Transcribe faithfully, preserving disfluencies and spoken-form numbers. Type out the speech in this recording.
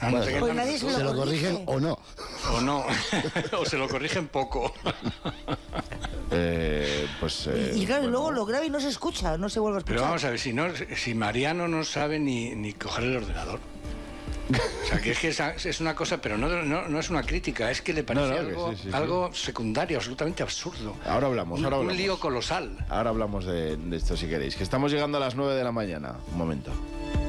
Ah, no, bueno, pues nadie se, se lo corrigen o no. O no, o se lo corrigen poco. Eh, pues, eh, y, y claro, bueno. luego lo grave y no se escucha, no se vuelve a escuchar. Pero vamos a ver, si, no, si Mariano no sabe ni, ni coger el ordenador. O sea, que es que es, es una cosa, pero no, no, no es una crítica, es que le parece no, no, algo, sí, sí, algo sí. secundario, absolutamente absurdo. Ahora hablamos, ahora un, hablamos. Un lío colosal. Ahora hablamos de, de esto si queréis, que estamos llegando a las nueve de la mañana. Un momento.